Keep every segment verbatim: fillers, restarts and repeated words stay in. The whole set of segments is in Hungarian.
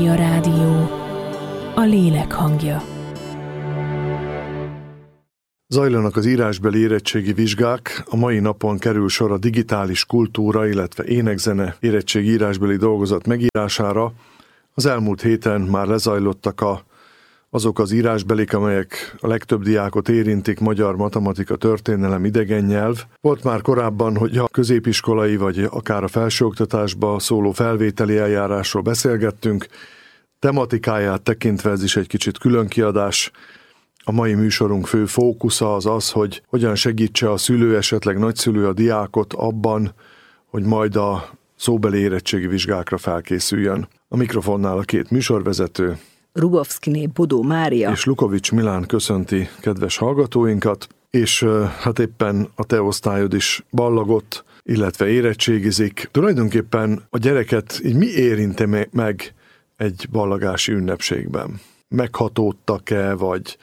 A rádió, a lélek hangja. Zajlanak az írásbeli érettségi vizsgák, a mai napon kerül sor a digitális kultúra, illetve énekzene érettségi írásbeli dolgozat megírására. Az elmúlt héten már lezajlottak a, azok az írásbelik, amelyek a legtöbb diákot érintik, magyar, matematika, történelem, idegen nyelv. Volt már korábban, hogy a középiskolai vagy akár a felsőoktatásba szóló felvételi eljárásról beszélgettünk. Tematikáját tekintve ez is egy kicsit külön kiadás. A mai műsorunk fő fókusza az az, hogy hogyan segítse a szülő, esetleg nagyszülő a diákot abban, hogy majd a szóbeli érettségi vizsgákra felkészüljön. A mikrofonnál a két műsorvezető, Rubovszkiné Bodó Mária és Lukovics Milán köszönti kedves hallgatóinkat, és hát éppen a te osztályod is ballagott, illetve érettségizik. Tulajdonképpen a gyereket így mi érinti meg egy ballagási ünnepségben? Meghatódtak-e, vagy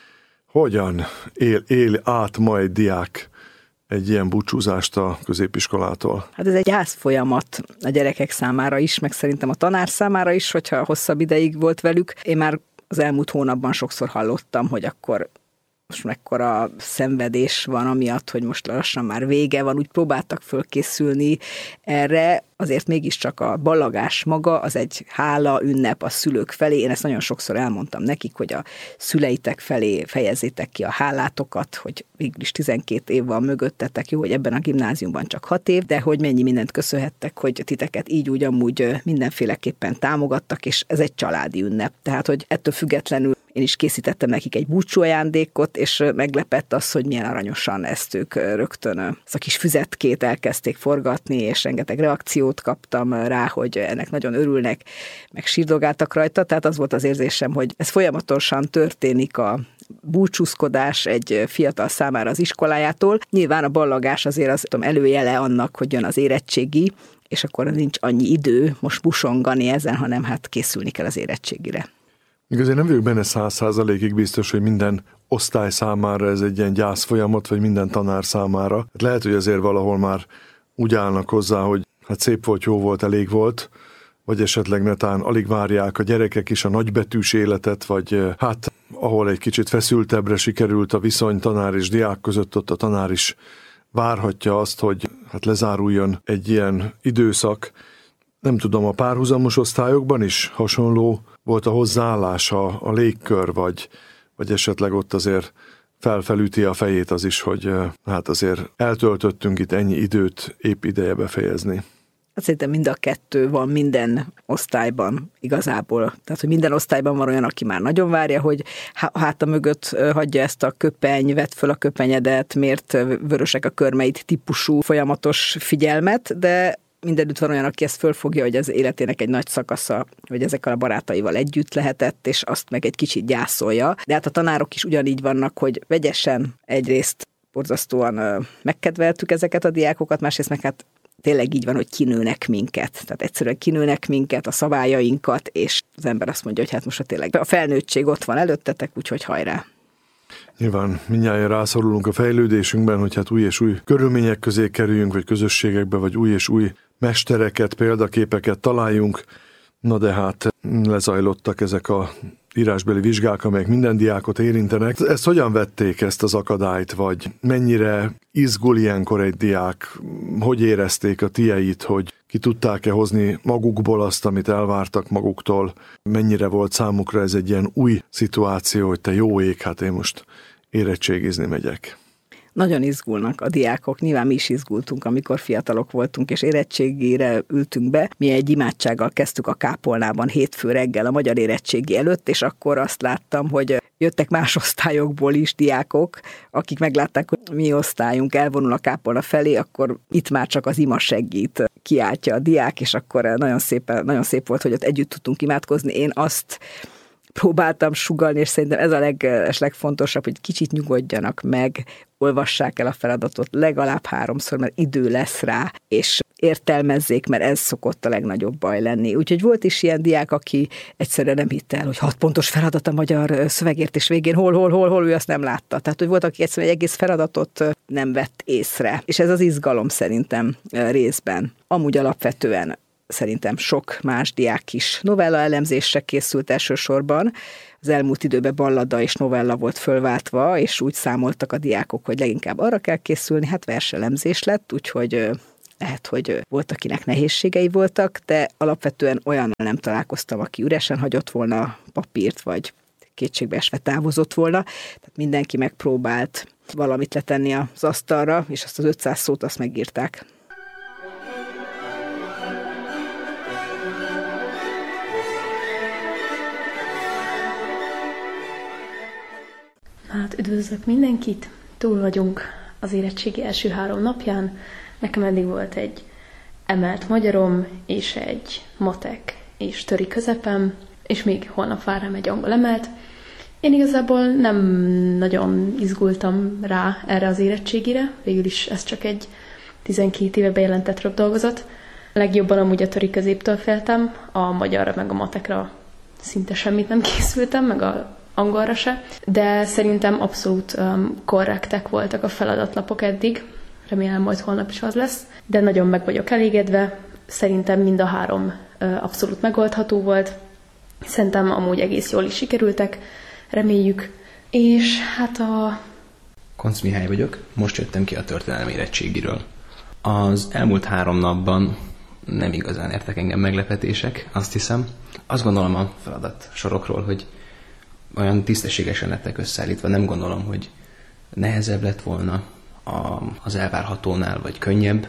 hogyan él, él át ma egy diák egy ilyen búcsúzást a középiskolától? Hát ez egy gyászfolyamat a gyerekek számára is, meg szerintem a tanár számára is, hogyha hosszabb ideig volt velük. Én már az elmúlt hónapban sokszor hallottam, hogy akkor most mekkora szenvedés van amiatt, hogy most lassan már vége van, úgy próbáltak fölkészülni erre, azért mégiscsak a ballagás maga az egy hála, ünnep a szülők felé. Én ezt nagyon sokszor elmondtam nekik, hogy a szüleitek felé fejezzétek ki a hálátokat, hogy végül is tizenkét év van mögöttetek, jó, hogy ebben a gimnáziumban csak hat év, de hogy mennyi mindent köszönhettek, hogy titeket így úgy amúgy mindenféleképpen támogattak, és ez egy családi ünnep. Tehát, hogy ettől függetlenül én is készítettem nekik egy búcsúajándékot, és meglepett az, hogy milyen aranyosan ezt ők rögtön ezt a kis füzetkét elkezdték forgatni, és rengeteg reakciót kaptam rá, hogy ennek nagyon örülnek, meg sírdogáltak rajta, tehát az volt az érzésem, hogy ez folyamatosan történik a búcsúzkodás egy fiatal számára az iskolájától. Nyilván a ballagás azért az tudom, előjele annak, hogy jön az érettségi, és akkor nincs annyi idő most busongani ezen, hanem hát készülni kell az érettségire. Igazán nem vagyok benne száz százalékig biztos, hogy minden osztály számára ez egy ilyen gyászfolyamat, vagy minden tanár számára. Hát lehet, hogy azért valahol már úgy állnak hozzá, hogy hát szép volt, jó volt, elég volt, vagy esetleg netán alig várják a gyerekek is a nagybetűs életet, vagy hát ahol egy kicsit feszültebbre sikerült a viszony tanár és diák között, ott a tanár is várhatja azt, hogy hát lezáruljon egy ilyen időszak. Nem tudom, a párhuzamos osztályokban is hasonló volt a hozzáállása, a légkör, vagy, vagy esetleg ott azért felfelüti a fejét az is, hogy hát azért eltöltöttünk itt ennyi időt, épp ideje befejezni. Hát szerintem mind a kettő van minden osztályban igazából. Tehát, hogy minden osztályban van olyan, aki már nagyon várja, hogy háta mögött hagyja ezt a köpeny, vedd föl a köpenyedet, miért vörösek a körmeid típusú folyamatos figyelmet, de mindenütt van olyan, aki ezt fölfogja, hogy az életének egy nagy szakasza, hogy ezekkel a barátaival együtt lehetett, és azt meg egy kicsit gyászolja. De hát a tanárok is ugyanígy vannak, hogy vegyesen egyrészt borzasztóan megkedveltük ezeket a diákokat, másrészt meg hát tényleg így van, hogy kinőnek minket. Tehát egyszerűen kinőnek minket, a szabályainkat, és az ember azt mondja, hogy hát most tényleg a felnőttség ott van előttetek, úgyhogy hajrá. Nyilván mindnyájan rászorulunk a fejlődésünkben, hogy hát új és új körülmények közé kerüljünk, vagy közösségekbe, vagy új és új mestereket, példaképeket találjunk. Na de hát lezajlottak ezek a írásbeli vizsgák, amelyek minden diákot érintenek. Ezt hogyan vették, ezt az akadályt, vagy mennyire izgul ilyenkor egy diák? Hogy érezték a tieit, hogy ki tudták-e hozni magukból azt, amit elvártak maguktól? Mennyire volt számukra ez egy ilyen új szituáció, hogy te jó ég, hát én most érettségizni megyek? Nagyon izgulnak a diákok, nyilván mi is izgultunk, amikor fiatalok voltunk, és érettségire ültünk be. Mi egy imádsággal kezdtük a kápolnában hétfő reggel a magyar érettségi előtt, és akkor azt láttam, hogy jöttek más osztályokból is diákok, akik meglátták, hogy mi osztályunk elvonul a kápolna felé, akkor itt már csak az ima segít, kiáltja a diák, és akkor nagyon szép, nagyon szép volt, hogy ott együtt tudtunk imádkozni. Én azt próbáltam sugallni, és szerintem ez a leg, legfontosabb, hogy kicsit nyugodjanak meg, olvassák el a feladatot legalább háromszor, mert idő lesz rá, és értelmezzék, mert ez szokott a legnagyobb baj lenni. Úgyhogy volt is ilyen diák, aki egyszerűen nem hitte el, hogy hat pontos feladat a magyar szövegértés végén, hol, hol, hol, hol, ő azt nem látta. Tehát, hogy volt, aki egyszerűen egy egész feladatot nem vett észre. És ez az izgalom szerintem részben. Amúgy alapvetően szerintem sok más diák is novella elemzésre készült elsősorban. Az elmúlt időben ballada és novella volt fölváltva, és úgy számoltak a diákok, hogy leginkább arra kell készülni, hát verselemzés lett, úgyhogy lehet, hogy volt, akinek nehézségei voltak, de alapvetően olyannal nem találkoztam, aki üresen hagyott volna papírt, vagy kétségbeesve távozott volna. Tehát mindenki megpróbált valamit letenni az asztalra, és azt az ötszáz szót azt megírták. Hát üdvözlök mindenkit, túl vagyunk az érettségi első három napján. Nekem eddig volt egy emelt magyarom, és egy matek és töri közepem, és még holnap vár rám egy angol emelt. Én igazából nem nagyon izgultam rá erre az érettségire, végül is ez csak egy tizenkét éve bejelentett röpdolgozat. Legjobban amúgy a töri középtől féltem, a magyarra meg a matekra szinte semmit nem készültem, meg a angolra se, de szerintem abszolút um, korrektek voltak a feladatlapok eddig, remélem majd holnap is az lesz, de nagyon meg vagyok elégedve, szerintem mind a három uh, abszolút megoldható volt, szerintem amúgy egész jól is sikerültek, reméljük, és hát a... Koncz Mihály vagyok, most jöttem ki a történelem érettségiről. Az elmúlt három napban nem igazán értek engem meglepetések, azt hiszem. Azt gondolom a feladat sorokról, hogy olyan tisztességesen lettek összeállítva, nem gondolom, hogy nehezebb lett volna a, az elvárhatónál, vagy könnyebb.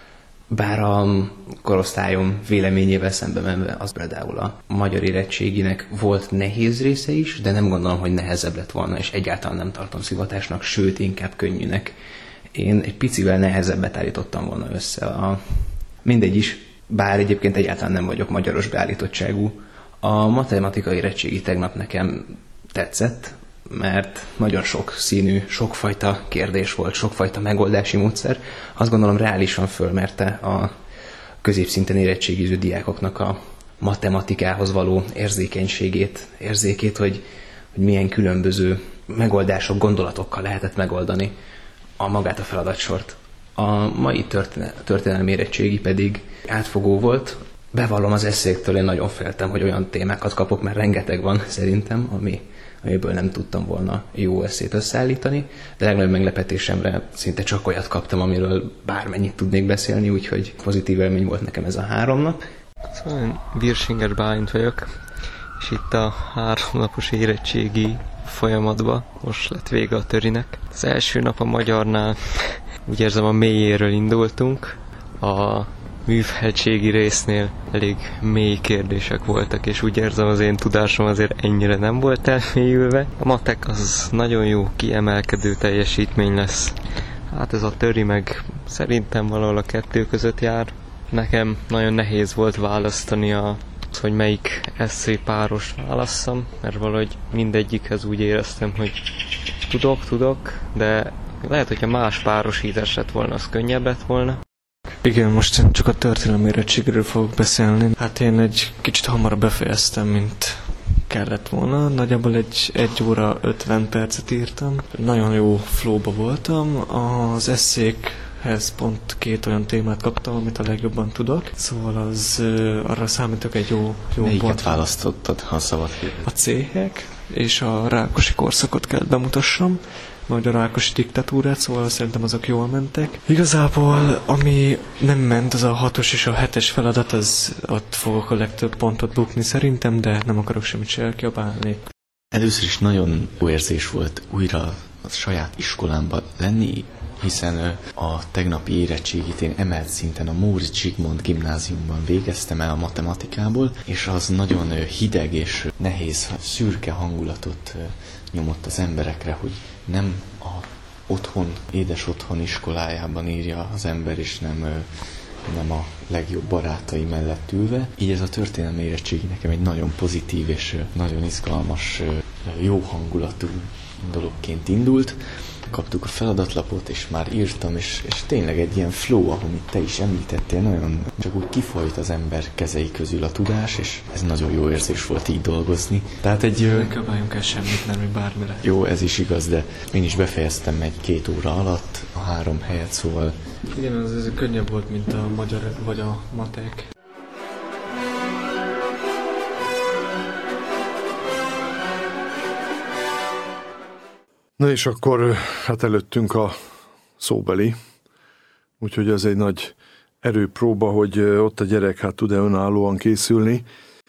Bár a korosztályom véleményével szembe menve, az például a magyar érettséginek volt nehéz része is, de nem gondolom, hogy nehezebb lett volna, és egyáltalán nem tartom szivatásnak, sőt, inkább könnyűnek. Én egy picivel nehezebbet állítottam volna össze. A... Mindegy is, bár egyébként egyáltalán nem vagyok magyaros beállítottságú. A matematikai érettségi tegnap nekem tetszett, mert nagyon sok színű, sokfajta kérdés volt, sokfajta megoldási módszer. Azt gondolom reálisan fölmerte a középszinten érettségiző diákoknak a matematikához való érzékenységét, érzékét, hogy, hogy milyen különböző megoldások, gondolatokkal lehetett megoldani a magát a feladatsort. A mai történelmi érettségi pedig átfogó volt. Bevallom, az esszéktől én nagyon féltem, hogy olyan témákat kapok, mert rengeteg van szerintem, ami, amiből nem tudtam volna jó esszét összeállítani, de legnagyobb meglepetésemre szinte csak olyat kaptam, amiről bármennyit tudnék beszélni, úgyhogy pozitív élmény volt nekem ez a három nap. Szóval én Virsinger Bálint vagyok, és itt a háromnapos érettségi folyamatban most lett vége a törinek. Az első nap a magyarnál úgy érzem a mélyéről indultunk, a műveltségi résznél elég mély kérdések voltak, és úgy érzem az én tudásom azért ennyire nem volt elmélyülve. A matek az nagyon jó, kiemelkedő teljesítmény lesz. Hát ez a töri meg szerintem valahol a kettő között jár. Nekem nagyon nehéz volt választani a hogy melyik esszé páros válasszam, mert valahogy mindegyikhez úgy éreztem, hogy tudok, tudok, de lehet, hogyha más párosítás lett volna, az könnyebb lett volna. Igen, most csak a történelmi érettségről fogok beszélni. Hát én egy kicsit hamarabb befejeztem, mint kellett volna. Nagyjából egy, egy óra ötven percet írtam. Nagyon jó flowba voltam. Az esszékhez pont két olyan témát kaptam, amit a legjobban tudok. Szóval az arra számítok egy jó, jó Melyiket pont. választottad, ha szabad kérdezni? A céhek és a rákosi korszakot kell bemutassam, majd a rákosi diktatúrát, szóval szerintem azok jól mentek. Igazából, ami nem ment, az a hatos és a hetes feladat, az ott fogok a legtöbb pontot bukni szerintem, de nem akarok semmit se elkiabálni. Először is nagyon jó érzés volt újra a saját iskolámban lenni, hiszen a tegnapi érettségit én emelt szinten a Móricz Zsigmond gimnáziumban végeztem el a matematikából, és az nagyon hideg és nehéz, szürke hangulatot nyomott az emberekre, hogy nem a otthon, édes otthon iskolájában írja az ember, és nem, nem a legjobb barátai mellett ülve. Így ez a történelmi érettségi nekem egy nagyon pozitív és nagyon izgalmas, jó hangulatú dologként indult. Kaptuk a feladatlapot, és már írtam, és, és tényleg egy ilyen flow, amit te is említettél, nagyon csak úgy kifolyt az ember kezei közül a tudás, és ez nagyon jó érzés volt így dolgozni. Tehát egy... Nem köbáljunk el semmit, nem, hogy bármire. Jó, ez is igaz, de én is befejeztem egy-két óra alatt a három helyet, szóval... Igen, az, ez könnyebb volt, mint a magyar vagy a matek. Na és akkor hát előttünk a szóbeli, úgyhogy ez egy nagy erőpróba, hogy ott a gyerek hát tud-e önállóan készülni,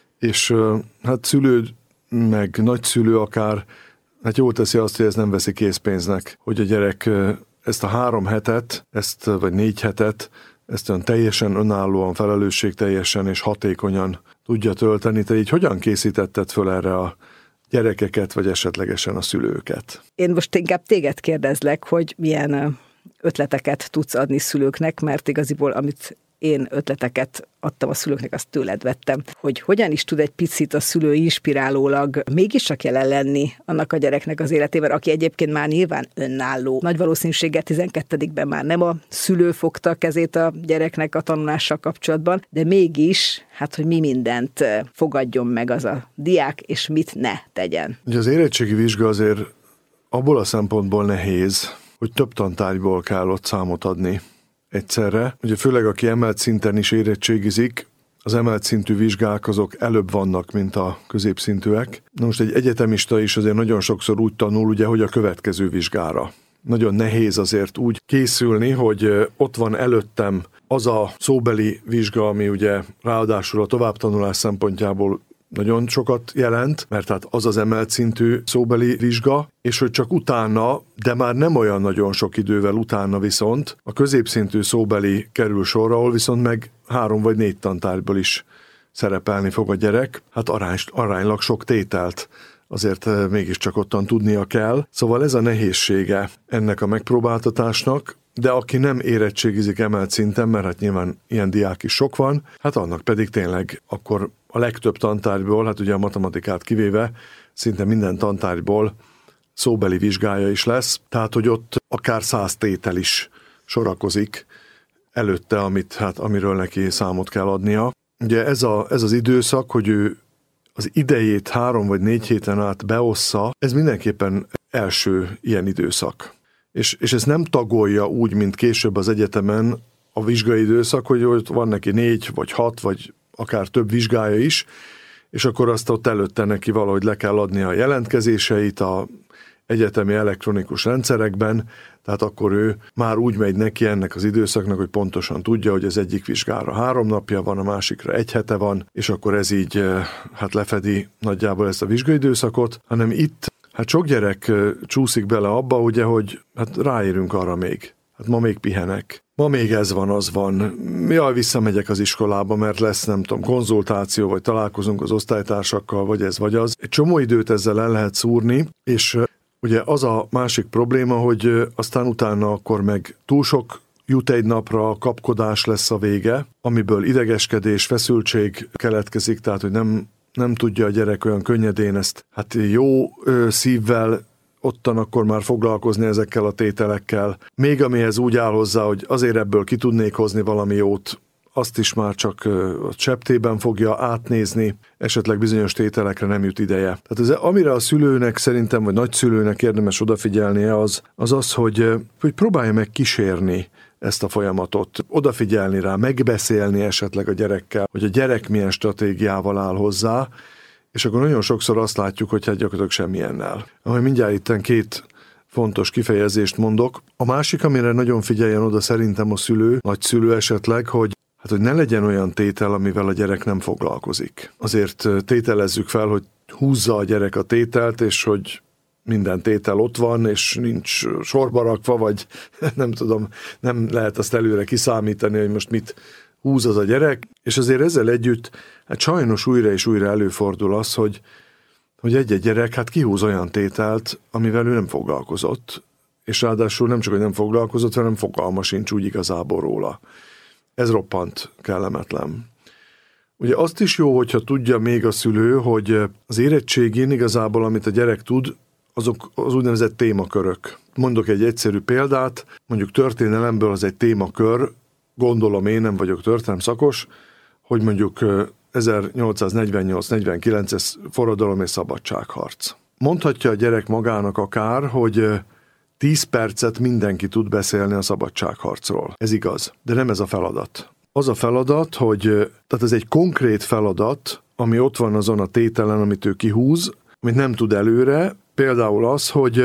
és hát szülő, meg nagyszülő akár, hát jól teszi azt, hogy ez nem veszi készpénznek, hogy a gyerek ezt a három hetet, ezt vagy négy hetet, ezt olyan teljesen önállóan, felelősségteljesen és hatékonyan tudja tölteni. Te így hogyan készítetted föl erre a gyerekeket, vagy esetlegesen a szülőket? Én most inkább téged kérdezlek, hogy milyen ötleteket tudsz adni szülőknek, mert igaziból amit én ötleteket adtam a szülőknek, azt tőled vettem, hogy hogyan is tud egy picit a szülő inspirálólag mégiscsak jelen lenni annak a gyereknek az életében, aki egyébként már nyilván önálló. Nagy valószínűséggel tizenkettedikben már nem a szülő fogta a kezét a gyereknek a tanulással kapcsolatban, de mégis, hát hogy mi mindent fogadjon meg az a diák, és mit ne tegyen. Ugye az érettségi vizsga azért abból a szempontból nehéz, hogy több tantárgyból kell ott számot adni egyszerre. Ugye főleg aki emelt szinten is érettségizik, az emelt szintű vizsgák azok előbb vannak, mint a középszintűek. Na most egy egyetemista is azért nagyon sokszor úgy tanul, ugye, hogy a következő vizsgára. Nagyon nehéz azért úgy készülni, hogy ott van előttem az a szóbeli vizsga, ami ugye ráadásul a továbbtanulás szempontjából nagyon sokat jelent, mert hát az az emelt szintű szóbeli vizsga, és hogy csak utána, de már nem olyan nagyon sok idővel utána viszont a középszintű szóbeli kerül sorra, ahol viszont meg három vagy négy tantárgyból is szerepelni fog a gyerek. Hát arány, aránylag sok tételt azért mégiscsak ottan tudnia kell. Szóval ez a nehézsége ennek a megpróbáltatásnak, de aki nem érettségizik emelt szinten, mert hát nyilván ilyen diák is sok van, hát annak pedig tényleg akkor a legtöbb tantárgyból, hát ugye a matematikát kivéve, szinte minden tantárgyból szóbeli vizsgája is lesz, tehát hogy ott akár száz tétel is sorakozik előtte, amit, hát, amiről neki számot kell adnia. Ugye ez, a, ez az időszak, hogy ő az idejét három vagy négy héten át beossza, ez mindenképpen első ilyen időszak. És, és ez nem tagolja úgy, mint később az egyetemen a vizsgai időszak, hogy ott van neki négy, vagy hat, vagy akár több vizsgája is, és akkor azt ott előtte neki valahogy le kell adni a jelentkezéseit a egyetemi elektronikus rendszerekben, tehát akkor ő már úgy megy neki ennek az időszaknak, hogy pontosan tudja, hogy az egyik vizsgára három napja van, a másikra egy hete van, és akkor ez így hát lefedi nagyjából ezt a vizsgai időszakot, hanem itt hát sok gyerek csúszik bele abba, ugye, hogy hát ráérünk arra még. Hát ma még pihenek. Ma még ez van, az van. Jaj, visszamegyek az iskolába, mert lesz, nem tudom, konzultáció, vagy találkozunk az osztálytársakkal, vagy ez, vagy az. Egy csomó időt ezzel el lehet szúrni, és ugye az a másik probléma, hogy aztán utána akkor meg túl sok jut egy napra, kapkodás lesz a vége, amiből idegeskedés, feszültség keletkezik, tehát hogy nem, nem tudja a gyerek olyan könnyedén ezt hát jó ö, szívvel ottan akkor már foglalkozni ezekkel a tételekkel. Még amihez úgy áll hozzá, hogy azért ebből ki tudnék hozni valami jót, azt is már csak a csepptében fogja átnézni, esetleg bizonyos tételekre nem jut ideje. Tehát ez, amire a szülőnek szerintem, vagy nagyszülőnek érdemes odafigyelnie, az az, az hogy, hogy próbálja meg kísérni ezt a folyamatot, odafigyelni rá, megbeszélni esetleg a gyerekkel, hogy a gyerek milyen stratégiával áll hozzá, és akkor nagyon sokszor azt látjuk, hogy hát gyakorlatilag semmilyennel. Ahogy mindjárt itten két fontos kifejezést mondok. A másik, amire nagyon figyeljen oda szerintem a szülő, nagyszülő esetleg, hogy hát, hogy ne legyen olyan tétel, amivel a gyerek nem foglalkozik. Azért tételezzük fel, hogy húzza a gyerek a tételt, és hogy minden tétel ott van, és nincs sorba rakva, vagy nem tudom, nem lehet azt előre kiszámítani, hogy most mit húz az a gyerek, és azért ezzel együtt hát sajnos újra és újra előfordul az, hogy, hogy egy-egy gyerek hát kihúz olyan tételt, amivel ő nem foglalkozott, és ráadásul nem csak, hogy nem foglalkozott, hanem fogalma sincs úgy igazából róla. Ez roppant kellemetlen. Ugye azt is jó, hogyha tudja még a szülő, hogy az érettségén igazából, amit a gyerek tud, azok az úgynevezett témakörök. Mondok egy egyszerű példát, mondjuk történelemből az egy témakör, gondolom én, nem vagyok történelemszakos, hogy mondjuk ezernyolcszáznegyvennyolc negyvenkilences forradalom és szabadságharc. Mondhatja a gyerek magának akár, hogy tíz percet mindenki tud beszélni a szabadságharcról. Ez igaz, de nem ez a feladat. Az a feladat, hogy tehát ez egy konkrét feladat, ami ott van azon a tételen, amit ő kihúz, amit nem tud előre, például az, hogy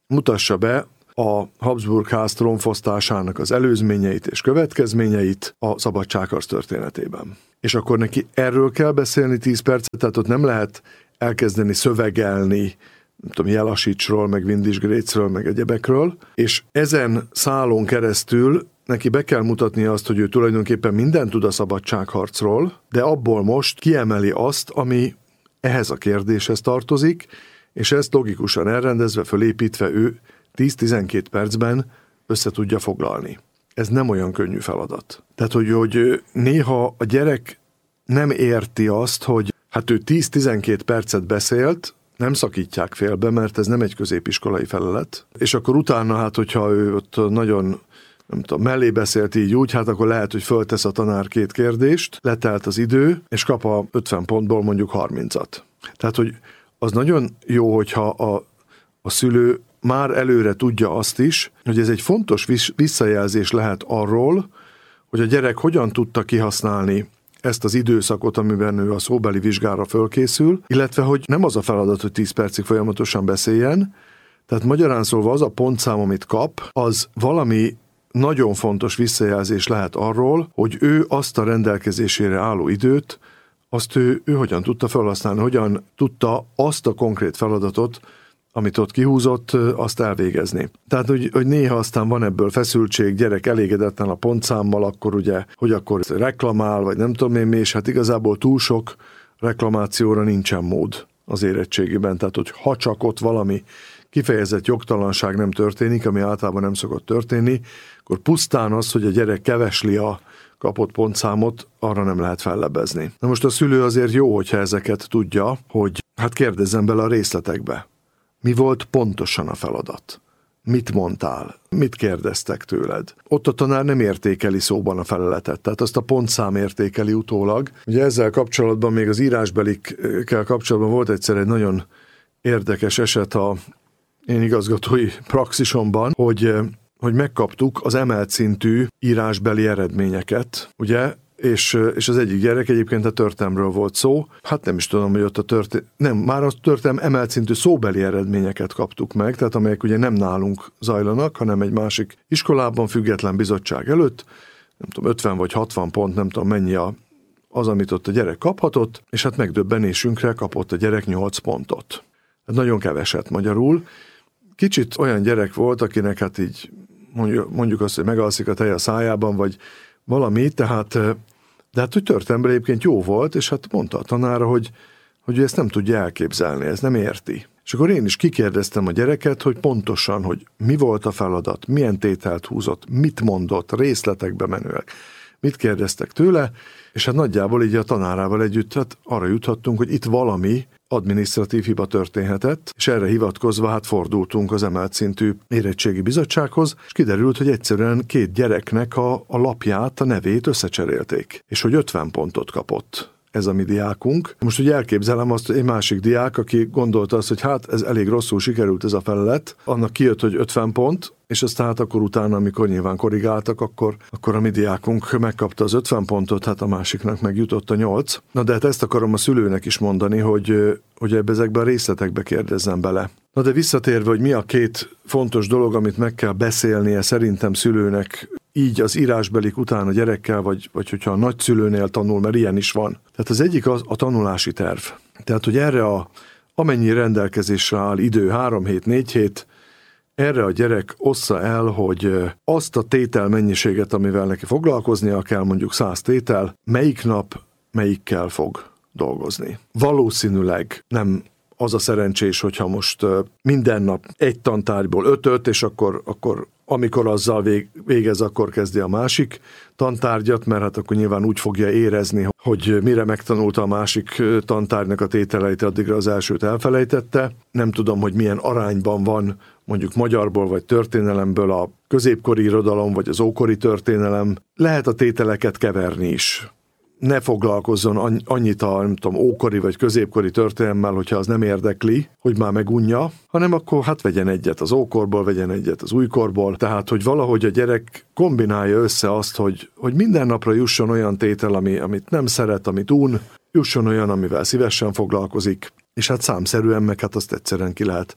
mutassa be a Habsburg ház trónfosztásának az előzményeit és következményeit a szabadságharc történetében. És akkor neki erről kell beszélni tíz percet, tehát ott nem lehet elkezdeni szövegelni, nem tudom, Jellasicsról, meg Windisch-Graetzről, meg egyebekről, és ezen szálon keresztül neki be kell mutatni azt, hogy ő tulajdonképpen mindent tud a szabadságharcról, de abból most kiemeli azt, ami ehhez a kérdéshez tartozik, és ezt logikusan elrendezve, fölépítve ő tíz-tizenkét percben össze tudja foglalni. Ez nem olyan könnyű feladat. Tehát, hogy, hogy néha a gyerek nem érti azt, hogy hát ő tíz-tizenkét percet beszélt, nem szakítják félbe, mert ez nem egy középiskolai felelet, és akkor utána, hát hogyha ő ott nagyon, nem tudom, mellé beszélt így úgy, hát akkor lehet, hogy föltesz a tanár két kérdést, letelt az idő, és kap a ötven pontból mondjuk harmincat. Tehát, hogy az nagyon jó, hogyha a, a szülő már előre tudja azt is, hogy ez egy fontos visszajelzés lehet arról, hogy a gyerek hogyan tudta kihasználni ezt az időszakot, amiben ő a szóbeli vizsgára fölkészül, illetve hogy nem az a feladat, hogy tíz percig folyamatosan beszéljen, tehát magyarán szólva az a pontszám, amit kap, az valami nagyon fontos visszajelzés lehet arról, hogy ő azt a rendelkezésére álló időt, azt ő, ő hogyan tudta felhasználni, hogyan tudta azt a konkrét feladatot, amit ott kihúzott, azt elvégezni. Tehát, hogy, hogy néha aztán van ebből feszültség, gyerek elégedetlen a pontszámmal, akkor ugye, hogy akkor reklamál, vagy nem tudom én mi, és hát igazából túl sok reklamációra nincsen mód az érettségiben. Tehát, hogy ha csak ott valami kifejezett jogtalanság nem történik, ami általában nem szokott történni, akkor pusztán az, hogy a gyerek kevesli a kapott pontszámot, arra nem lehet fellebbezni. Na most a szülő azért jó, hogyha ezeket tudja, hogy hát kérdezzen bele a részletekbe. Mi volt pontosan a feladat? Mit mondtál? Mit kérdeztek tőled? Ott a tanár nem értékeli szóban a feleletet, tehát azt a pontszám értékeli utólag. Ugye ezzel kapcsolatban, még az írásbelikkel kapcsolatban volt egyszer egy nagyon érdekes eset a én igazgatói praxisomban, hogy, hogy megkaptuk az emelt szintű írásbeli eredményeket, ugye, És, és az egyik gyerek egyébként a történelemről volt szó. Hát nem is tudom, hogy ott a történet... Nem, már a történelem emelt szintű szóbeli eredményeket kaptuk meg, tehát amelyek ugye nem nálunk zajlanak, hanem egy másik iskolában, független bizottság előtt, nem tudom, ötven vagy hatvan pont, nem tudom mennyi a, az, amit ott a gyerek kaphatott, és hát megdöbbenésünkre kapott a gyerek nyolc pontot. Hát nagyon keveset magyarul. Kicsit olyan gyerek volt, akinek hát így mondjuk, mondjuk azt, hogy megalszik a tej a szájában, vagy valami, tehát, de hát, hogy történelemben egyébként jó volt, és hát mondta a tanára, hogy, hogy ő ezt nem tudja elképzelni, ez nem érti. És akkor én is kikérdeztem a gyereket, hogy pontosan, hogy mi volt a feladat, milyen tételt húzott, mit mondott, részletekbe menőek, mit kérdeztek tőle, és hát nagyjából így a tanárával együtt hát arra juthattunk, hogy itt valami adminisztratív hiba történhetett, és erre hivatkozva hát fordultunk az emelt szintű érettségi bizottsághoz, és kiderült, hogy egyszerűen két gyereknek a, a lapját, a nevét összecserélték, és hogy ötven pontot kapott ez a mi diákunk. Most ugye elképzelem azt, hogy egy másik diák, aki gondolta azt, hogy hát ez elég rosszul sikerült ez a felelet, annak kijött, hogy ötven pont, és aztán hát akkor utána, amikor nyilván korrigáltak, akkor, akkor a mi diákunk megkapta az ötven pontot, hát a másiknak meg jutott a nyolc. Na de hát ezt akarom a szülőnek is mondani, hogy, hogy ebbe ezekbe a részletekbe kérdezzen bele. Na de visszatérve, hogy mi a két fontos dolog, amit meg kell beszélnie szerintem szülőnek, így az írásbelik után a gyerekkel, vagy, vagy hogyha a nagyszülőnél tanul, mert ilyen is van. Tehát az egyik az a tanulási terv. Tehát, hogy erre a, amennyi rendelkezésre áll idő, három hét, négy hét, erre a gyerek ossza el, hogy azt a tétel mennyiséget, amivel neki foglalkoznia kell, mondjuk száz tétel, melyik nap melyikkel fog dolgozni. Valószínűleg nem az a szerencsés, hogyha most minden nap egy tantárgyból ötöt, és akkor, akkor amikor azzal vég, végez, akkor kezdi a másik tantárgyat, mert hát akkor nyilván úgy fogja érezni, hogy mire megtanulta a másik tantárgynak a tételeit, addigra az elsőt elfelejtette. Nem tudom, hogy milyen arányban van mondjuk magyarból vagy történelemből a középkori irodalom, vagy az ókori történelem. Lehet a tételeket keverni is. Ne foglalkozzon annyit a, nem tudom, ókori vagy középkori történelemmel, hogyha az nem érdekli, hogy már megunja, hanem akkor hát vegyen egyet az ókorból, vegyen egyet az újkorból. Tehát, hogy valahogy a gyerek kombinálja össze azt, hogy, hogy minden napra jusson olyan tétel, ami, amit nem szeret, amit un, jusson olyan, amivel szívesen foglalkozik, és hát számszerűen meg hát azt egyszerűen ki lehet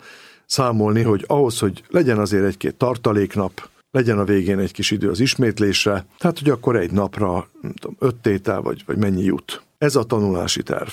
számolni, hogy ahhoz, hogy legyen azért egy-két tartaléknap, legyen a végén egy kis idő az ismétlésre, tehát hogy akkor egy napra, nem tudom, öt tétel, vagy, vagy mennyi jut. Ez a tanulási terv.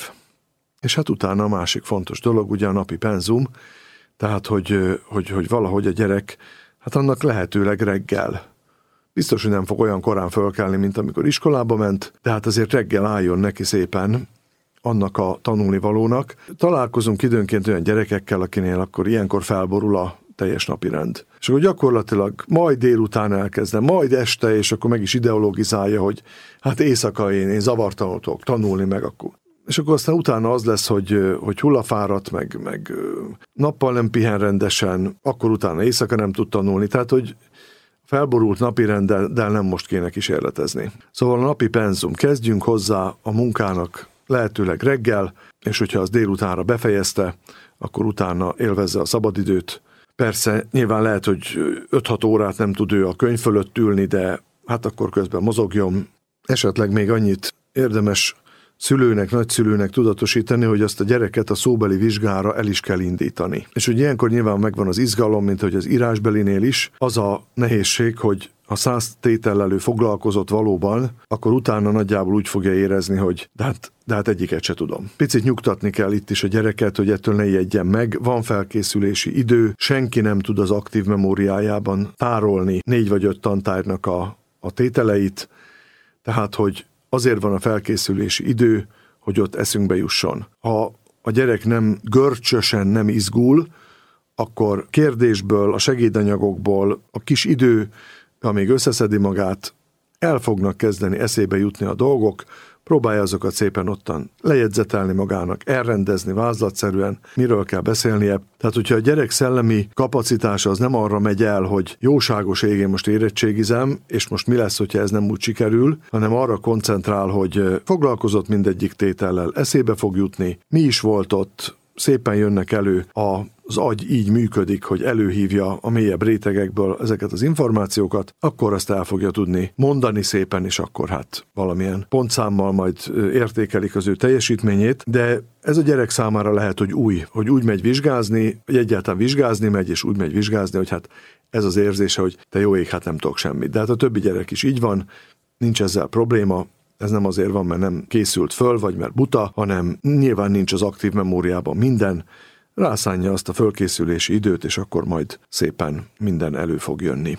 És hát utána a másik fontos dolog, ugye a napi penzum, tehát hogy, hogy, hogy valahogy a gyerek, hát annak lehetőleg reggel. Biztos, hogy nem fog olyan korán fölkelni, mint amikor iskolába ment, de hát azért reggel álljon neki szépen annak a tanulnivalónak. Találkozunk időnként olyan gyerekekkel, akinél akkor ilyenkor felborul a teljes napirend. És akkor gyakorlatilag majd délután elkezdem, majd este, és akkor meg is ideologizálja, hogy hát éjszaka én, én zavartalanul tudok tanulni, meg akkor. És akkor aztán utána az lesz, hogy, hogy hullafáradt, meg, meg nappal nem pihen rendesen, akkor utána éjszaka nem tud tanulni, tehát hogy felborult napirenddel nem most kéne kísérletezni. Szóval a napi penzum, kezdjünk hozzá a munkának lehetőleg reggel, és hogyha az délutánra befejezte, akkor utána élvezze a szabadidőt. Persze nyilván lehet, hogy öt-hat órát nem tud ő a könyv fölött ülni, de hát akkor közben mozogjon. Esetleg még annyit érdemes szülőnek, nagyszülőnek tudatosítani, hogy azt a gyereket a szóbeli vizsgára el is kell indítani. És hogy ilyenkor nyilván megvan az izgalom, mint hogy az írásbelinél is, az a nehézség, hogy ha száz tétellel ő foglalkozott valóban, akkor utána nagyjából úgy fogja érezni, hogy de hát, de hát egyiket se tudom. Picit nyugtatni kell itt is a gyereket, hogy ettől ne ijedjen meg, van felkészülési idő, senki nem tud az aktív memóriájában tárolni négy vagy öt tantárgynak a, a tételeit, tehát hogy azért van a felkészülési idő, hogy ott eszünkbe jusson. Ha a gyerek nem görcsösen nem izgul, akkor kérdésből, a segédanyagokból, a kis idő, amíg összeszedi magát, el fognak kezdeni eszébe jutni a dolgok, próbálja azokat szépen ottan lejegyzetelni magának, elrendezni vázlatszerűen, miről kell beszélnie. Tehát, hogyha a gyerek szellemi kapacitása az nem arra megy el, hogy jóságos ég, én most érettségizem, és most mi lesz, hogyha ez nem úgy sikerül, hanem arra koncentrál, hogy foglalkozott mindegyik tétellel, eszébe fog jutni, mi is volt ott, szépen jönnek elő, az agy így működik, hogy előhívja a mélyebb rétegekből ezeket az információkat, akkor azt el fogja tudni mondani szépen, és akkor hát valamilyen pontszámmal majd értékelik az ő teljesítményét, de ez a gyerek számára lehet, hogy új, hogy úgy megy vizsgázni, vagy egyáltalán vizsgázni megy, és úgy megy vizsgázni, hogy hát ez az érzése, hogy te jó ég, hát nem tudok semmit. De hát a többi gyerek is így van, nincs ezzel probléma. Ez nem azért van, mert nem készült föl, vagy mert buta, hanem nyilván nincs az aktív memóriában minden, rászánja azt a fölkészülési időt, és akkor majd szépen minden elő fog jönni.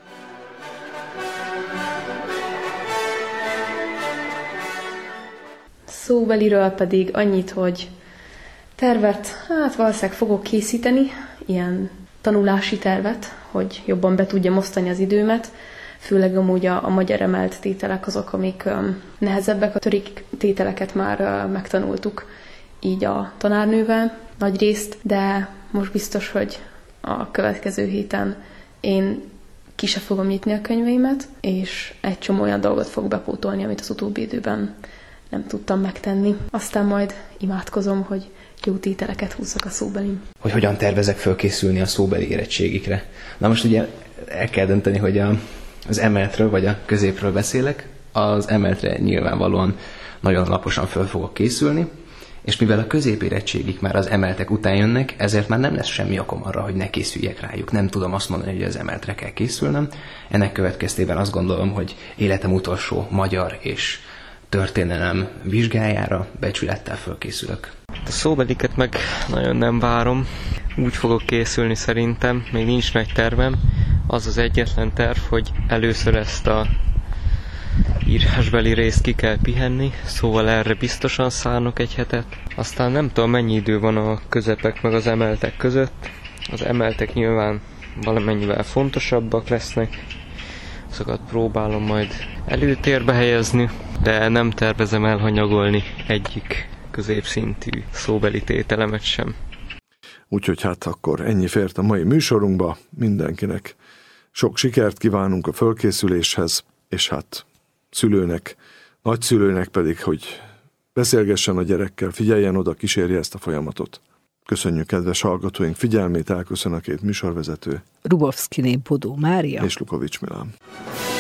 Szóbeliről pedig annyit, hogy tervet, hát valószínűleg fogok készíteni, ilyen tanulási tervet, hogy jobban be tudjam osztani az időmet, főleg amúgy a, a magyar emelt tételek azok, amik um, nehezebbek, a törik tételeket már uh, megtanultuk így a tanárnővel nagy részt, de most biztos, hogy a következő héten én ki se fogom nyitni a könyveimet, és egy csomó olyan dolgot fog bepótolni, amit az utóbbi időben nem tudtam megtenni. Aztán majd imádkozom, hogy jó tételeket húzzak a szóbelim. Hogy hogyan tervezek fölkészülni a szóbeli érettségikre. Na most ugye el kell dönteni, hogy a az emeltről vagy a középről beszélek, az emeltre nyilvánvalóan nagyon laposan föl fogok készülni, és mivel a középérettségik már az emeltek után jönnek, ezért már nem lesz semmi okom arra, hogy ne készüljek rájuk. Nem tudom azt mondani, hogy az emeltre kell készülnöm. Ennek következtében azt gondolom, hogy életem utolsó magyar és történelem vizsgájára becsülettel fölkészülök. A szóbeliket meg nagyon nem várom. Úgy fogok készülni szerintem, még nincs nagy tervem. Az az egyetlen terv, hogy először ezt a írásbeli részt ki kell pihenni, szóval erre biztosan szánok egy hetet. Aztán nem tudom, mennyi idő van a közepek meg az emeltek között. Az emeltek nyilván valamennyivel fontosabbak lesznek. Azokat próbálom majd előtérbe helyezni, de nem tervezem elhanyagolni egyik középszintű szóbeli tételemet sem. Úgyhogy hát akkor ennyi fért a mai műsorunkba. Mindenkinek sok sikert kívánunk a fölkészüléshez, és hát szülőnek, nagyszülőnek pedig, hogy beszélgessen a gyerekkel, figyeljen oda, kísérje ezt a folyamatot. Köszönjük kedves hallgatóink figyelmét, elköszön a két műsorvezető. Rubovszkiné Bodó Mária és Lukovics Milán.